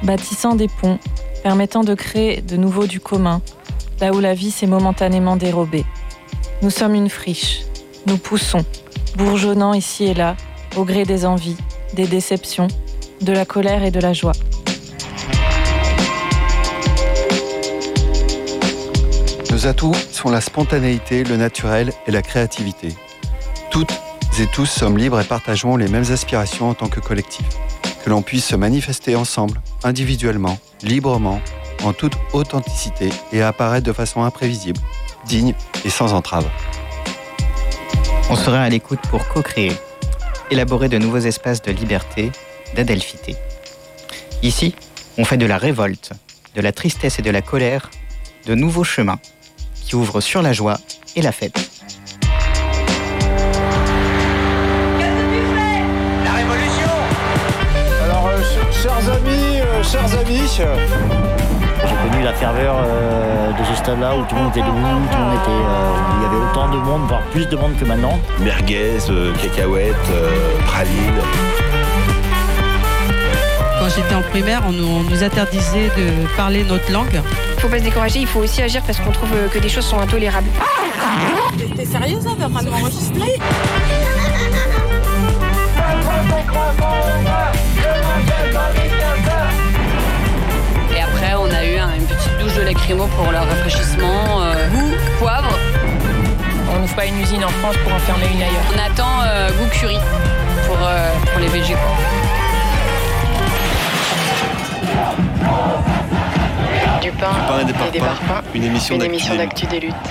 bâtissant des ponts, permettant de créer de nouveau du commun, là où la vie s'est momentanément dérobée. Nous sommes une friche, nous poussons, bourgeonnant ici et là, au gré des envies, des déceptions, de la colère et de la joie. Nos atouts sont la spontanéité, le naturel et la créativité. Toutes et tous sommes libres et partageons les mêmes aspirations en tant que collectif. Que l'on puisse se manifester ensemble, individuellement, librement, en toute authenticité et apparaître de façon imprévisible, digne et sans entrave. On sera à l'écoute pour co-créer, élaborer de nouveaux espaces de liberté, d'adelphité. Ici, on fait de la révolte, de la tristesse et de la colère, de nouveaux chemins qui ouvrent sur la joie et la fête. La révolution! Alors, chers amis, j'ai connu la ferveur de ce stade-là où tout le monde était debout, tout le monde était, il y avait autant de monde, voire plus de monde que maintenant. Merguez, cacahuètes, pralines. Quand j'étais en primaire, on nous interdisait de parler notre langue. Il faut pas se décourager, il faut aussi agir parce qu'on trouve que des choses sont intolérables. T'es sérieuse, hein, t'es en train de m'enregistrer? Et après, on a eu une petite douche de lacrymo pour leur rafraîchissement. Goût, poivre. On n'ouvre pas une usine en France pour en fermer une ailleurs. On attend goût curry pour les végétaux. Du pain et des parpaings, une émission d'actu des luttes.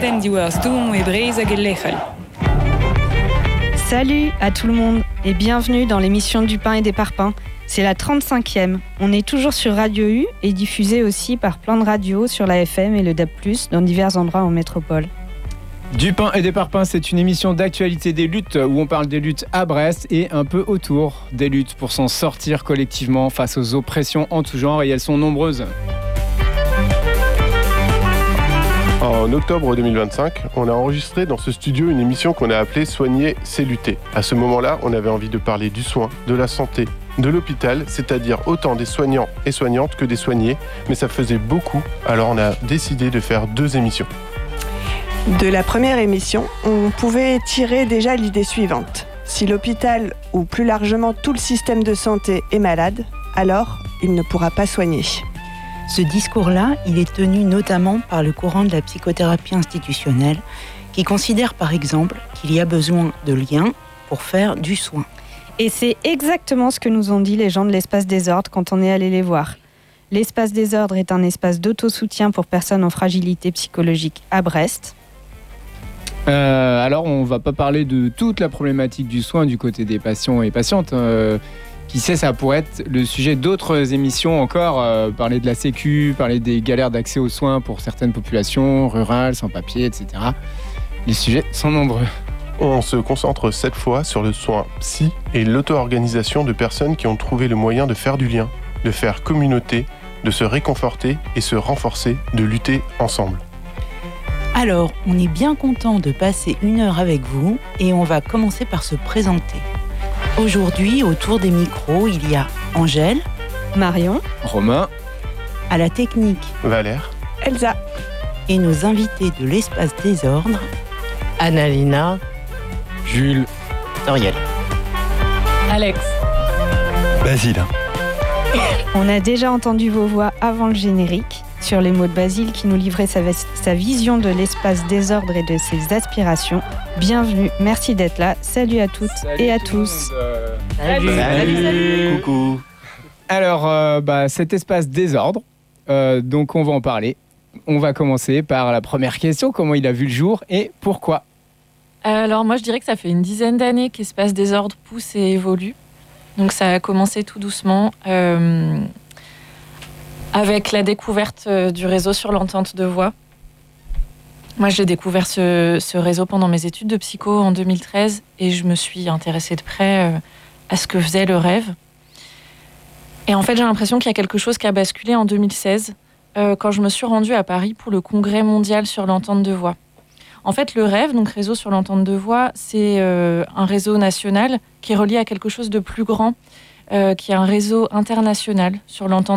Salut à tout le monde et bienvenue dans l'émission du pain et des parpaings. C'est la 35e. On est toujours sur Radio U et diffusé aussi par plein de radios sur la FM et le DAB+, dans divers endroits en métropole. Du pain et des parpaings, c'est une émission d'actualité des luttes où on parle des luttes à Brest et un peu autour des luttes pour s'en sortir collectivement face aux oppressions en tout genre, et elles sont nombreuses. En octobre 2025, on a enregistré dans ce studio une émission qu'on a appelée « Soigner, c'est lutter ». À ce moment-là, on avait envie de parler du soin, de la santé, de l'hôpital, c'est-à-dire autant des soignants et soignantes que des soignés, mais ça faisait beaucoup, alors on a décidé de faire 2 émissions. De la première émission, on pouvait tirer déjà l'idée suivante. Si l'hôpital, ou plus largement tout le système de santé, est malade, alors il ne pourra pas soigner. Ce discours-là, il est tenu notamment par le courant de la psychothérapie institutionnelle, qui considère par exemple qu'il y a besoin de liens pour faire du soin. Et c'est exactement ce que nous ont dit les gens de l'Espace Désordre quand on est allé les voir. L'Espace Désordre est un espace d'autosoutien pour personnes en fragilité psychologique à Brest. Alors, on ne va pas parler de toute la problématique du soin du côté des patients et patientes. Qui sait, ça pourrait être le sujet d'autres émissions encore, parler de la sécu, parler des galères d'accès aux soins pour certaines populations rurales, sans papier, etc. Les sujets sont nombreux. On se concentre cette fois sur le soin psy et l'auto-organisation de personnes qui ont trouvé le moyen de faire du lien, de faire communauté, de se réconforter et se renforcer, de lutter ensemble. Alors, on est bien content de passer 1 heure avec vous et on va commencer par se présenter. Aujourd'hui, autour des micros, il y a Angèle, Marion, Romain, à la technique, Valère, Elsa et nos invités de l'Espace Désordre, Annalina, Jules, Toriel, Alex, Basile. On a déjà entendu vos voix avant le générique sur les mots de Basile qui nous livrait sa vision de l'Espace Désordre et de ses aspirations. Bienvenue, merci d'être là. Salut à toutes et à tous. Salut. Coucou. Alors, cet Espace Désordre, donc on va en parler. On va commencer par la première question. Comment il a vu le jour et pourquoi ? Alors moi je dirais que ça fait une dizaine d'années qu'Espace Désordre pousse et évolue. Donc ça a commencé tout doucement avec la découverte du réseau sur l'entente de voix. Moi j'ai découvert ce réseau pendant mes études de psycho en 2013 et je me suis intéressée de près à ce que faisait le rêve. Et en fait j'ai l'impression qu'il y a quelque chose qui a basculé en 2016 quand je me suis rendue à Paris pour le congrès mondial sur l'entente de voix. En fait, le rêve, donc réseau sur l'entente de voix, c'est un réseau national qui est relié à quelque chose de plus grand, qui est un réseau international sur l'entente